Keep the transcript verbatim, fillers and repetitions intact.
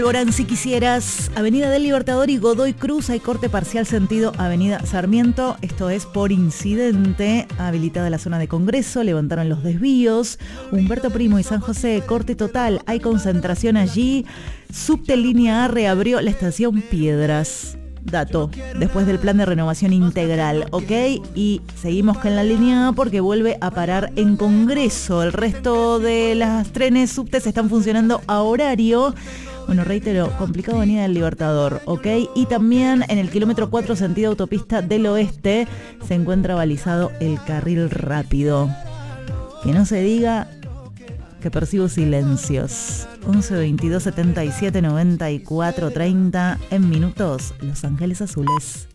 Alborán, si quisieras, Avenida del Libertador y Godoy Cruz, hay corte parcial sentido Avenida Sarmiento, esto es por incidente, habilitada la zona de Congreso, levantaron los desvíos, Humberto Primo y San José, corte total, hay concentración allí, subte línea A reabrió la estación Piedras. Dato, después del plan de renovación integral, ¿ok? Y seguimos con la línea A porque vuelve a parar en Congreso. El resto de las trenes subtes están funcionando a horario. Bueno, reitero, complicado Avenida del Libertador, ¿ok? Y también en el kilómetro cuatro sentido autopista del oeste se encuentra balizado el carril rápido. Que no se diga que percibo silencios. once veintidós setenta y siete noventa y cuatro treinta en minutos, Los Ángeles Azules.